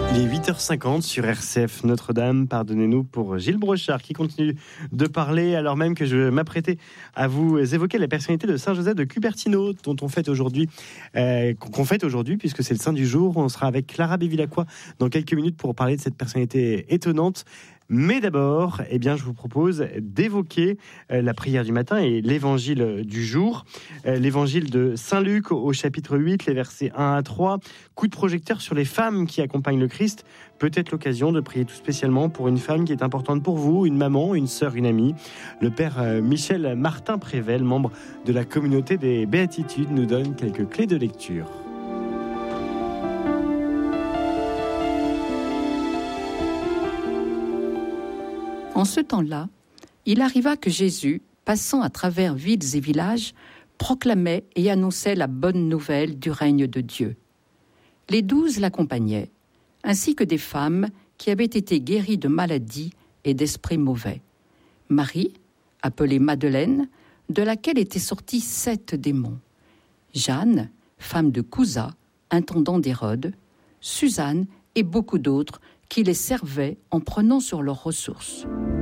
Il est 8h50 sur RCF Notre-Dame. Pardonnez-nous pour Gilles Brochard qui continue de parler alors même que je m'apprêtais à vous évoquer la personnalité de Saint Joseph de Cupertino dont qu'on fête aujourd'hui puisque c'est le saint du jour. On sera avec Clara Bévilacqua dans quelques minutes pour parler de cette personnalité étonnante. Mais d'abord, je vous propose d'évoquer la prière du matin et l'évangile du jour. L'évangile de Saint-Luc au chapitre 8, les versets 1 à 3. Coup de projecteur sur les femmes qui accompagnent le Christ. Peut-être l'occasion de prier tout spécialement pour une femme qui est importante pour vous, une maman, une sœur, une amie. Le père Michel Martin-Prével, membre de la communauté des Béatitudes, nous donne quelques clés de lecture. En ce temps-là, il arriva que Jésus, passant à travers villes et villages, proclamait et annonçait la bonne nouvelle du règne de Dieu. Les 12 l'accompagnaient, ainsi que des femmes qui avaient été guéries de maladies et d'esprits mauvais. Marie, appelée Madeleine, de laquelle étaient sortis 7 démons. Jeanne, femme de Cousa, intendant d'Hérode, Suzanne et beaucoup d'autres qui les servaient en prenant sur leurs ressources.